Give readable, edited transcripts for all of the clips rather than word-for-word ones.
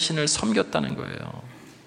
신을 섬겼다는 거예요.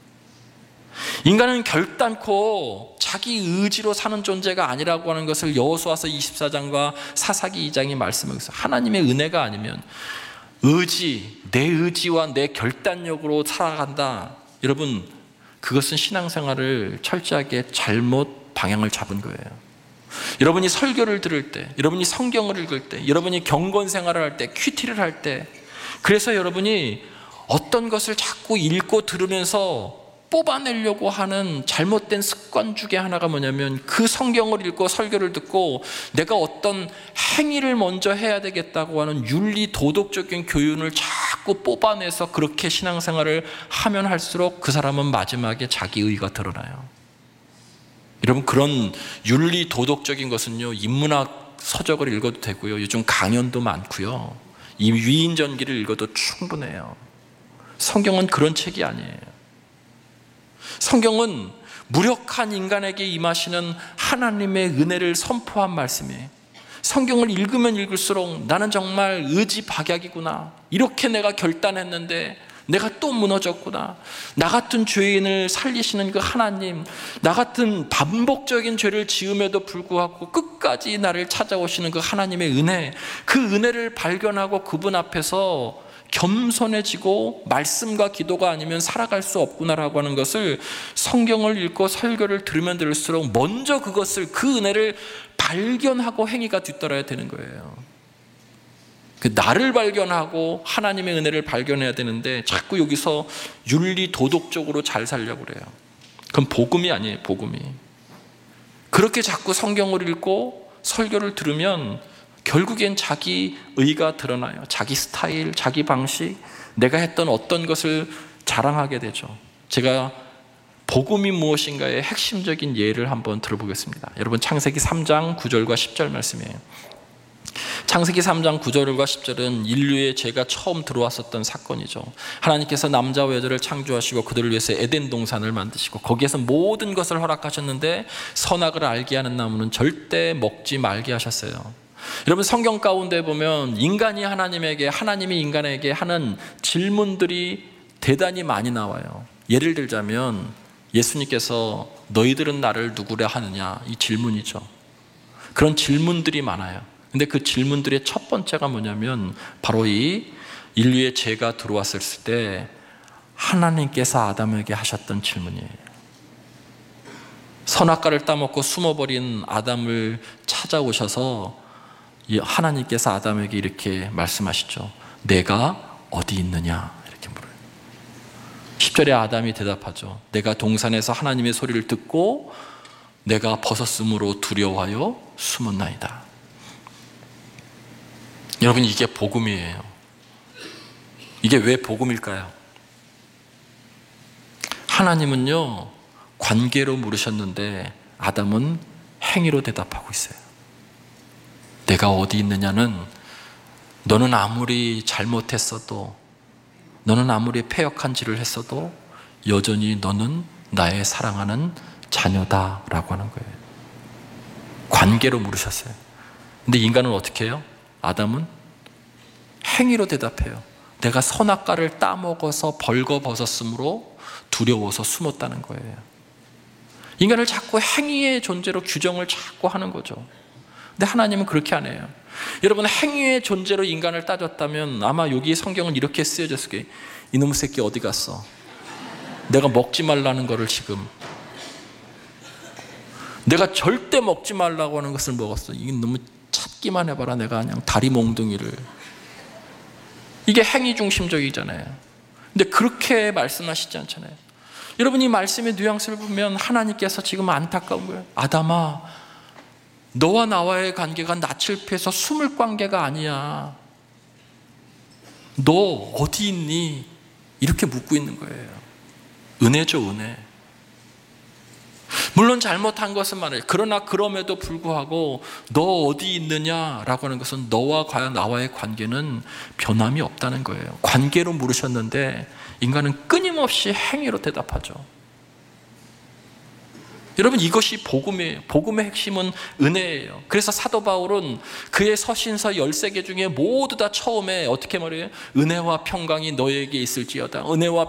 인간은 결단코 자기 의지로 사는 존재가 아니라고 하는 것을 여호수아서 24장과 사사기 2장이 말씀하고 있어요. 하나님의 은혜가 아니면 내 의지와 내 결단력으로 살아간다. 여러분, 그것은 신앙생활을 철저하게 잘못 방향을 잡은 거예요. 여러분이 설교를 들을 때, 여러분이 성경을 읽을 때, 여러분이 경건 생활을 할 때, 큐티를 할 때, 그래서 여러분이 어떤 것을 자꾸 읽고 들으면서 뽑아내려고 하는 잘못된 습관 중에 하나가 뭐냐면, 그 성경을 읽고 설교를 듣고 내가 어떤 행위를 먼저 해야 되겠다고 하는 윤리 도덕적인 교훈을 자꾸 뽑아내서 그렇게 신앙생활을 하면 할수록 그 사람은 마지막에 자기의가 드러나요. 여러분, 그런 윤리 도덕적인 것은요, 인문학 서적을 읽어도 되고요, 요즘 강연도 많고요, 이 위인전기를 읽어도 충분해요. 성경은 그런 책이 아니에요. 성경은 무력한 인간에게 임하시는 하나님의 은혜를 선포한 말씀이에요. 성경을 읽으면 읽을수록 나는 정말 의지박약이구나, 이렇게 내가 결단했는데 내가 또 무너졌구나, 나 같은 죄인을 살리시는 그 하나님, 나 같은 반복적인 죄를 지음에도 불구하고 끝까지 나를 찾아오시는 그 하나님의 은혜, 그 은혜를 발견하고 그분 앞에서 겸손해지고 말씀과 기도가 아니면 살아갈 수 없구나라고 하는 것을 성경을 읽고 설교를 들으면 들을수록 먼저 그것을, 그 은혜를 발견하고 행위가 뒤따라야 되는 거예요. 그 나를 발견하고 하나님의 은혜를 발견해야 되는데 자꾸 여기서 윤리 도덕적으로 잘 살려고 그래요. 그건 복음이 아니에요. 복음이. 그렇게 자꾸 성경을 읽고 설교를 들으면 결국엔 자기 의가 드러나요. 자기 스타일, 자기 방식, 내가 했던 어떤 것을 자랑하게 되죠. 제가 복음이 무엇인가의 핵심적인 예를 한번 들어보겠습니다. 여러분, 창세기 3장 9절과 10절 말씀이에요. 창세기 3장 9절과 10절은 인류의 죄가 처음 들어왔었던 사건이죠. 하나님께서 남자와 여자를 창조하시고 그들을 위해서 에덴 동산을 만드시고 거기에서 모든 것을 허락하셨는데 선악을 알게 하는 나무는 절대 먹지 말게 하셨어요. 여러분, 성경 가운데 보면 인간이 하나님에게, 하나님이 인간에게 하는 질문들이 대단히 많이 나와요. 예를 들자면 예수님께서 너희들은 나를 누구라 하느냐, 이 질문이죠. 그런 질문들이 많아요. 근데 그 질문들의 첫 번째가 뭐냐면 바로 이 인류의 죄가 들어왔을 때 하나님께서 아담에게 하셨던 질문이에요. 선악과를 따먹고 숨어버린 아담을 찾아오셔서 하나님께서 아담에게 이렇게 말씀하시죠. 내가 어디 있느냐, 이렇게 물어요. 10절에 아담이 대답하죠. 내가 동산에서 하나님의 소리를 듣고 내가 벗었으므로 두려워하여 숨었나이다. 여러분, 이게 복음이에요. 이게 왜 복음일까요? 하나님은요, 관계로 물으셨는데 아담은 행위로 대답하고 있어요. 내가 어디 있느냐는, 너는 아무리 잘못했어도, 너는 아무리 패역한 짓을 했어도 여전히 너는 나의 사랑하는 자녀다라고 하는 거예요. 관계로 물으셨어요. 근데 인간은 어떻게 해요? 아담은 행위로 대답해요. 내가 선악과를 따먹어서 벌거벗었으므로 두려워서 숨었다는 거예요. 인간을 자꾸 행위의 존재로 규정을 자꾸 하는 거죠. 근데 하나님은 그렇게 안 해요. 여러분, 행위의 존재로 인간을 따졌다면 아마 여기 성경은 이렇게 쓰여졌을 거예요. 이놈의 새끼 어디 갔어? 내가 먹지 말라는 거를 지금, 내가 절대 먹지 말라고 하는 것을 먹었어. 이게 너무 찾기만 해봐라. 내가 그냥 다리 몽둥이를. 이게 행위 중심적이잖아요. 근데 그렇게 말씀하시지 않잖아요. 여러분, 이 말씀의 뉘앙스를 보면 하나님께서 지금 안타까운 거예요. 아담아, 너와 나와의 관계가 낯을 피해서 숨을 관계가 아니야. 너 어디 있니? 이렇게 묻고 있는 거예요. 은혜죠, 은혜. 물론 잘못한 것은 많아요. 그러나 그럼에도 불구하고 너 어디 있느냐라고 하는 것은 너와 과연 나와의 관계는 변함이 없다는 거예요. 관계로 물으셨는데 인간은 끊임없이 행위로 대답하죠. 여러분, 이것이 복음이에요. 복음의 핵심은 은혜예요. 그래서 사도 바울은 그의 서신서 13개 중에 모두 다 처음에 어떻게 말해요? 은혜와 평강이 너에게 있을지어다. 은혜와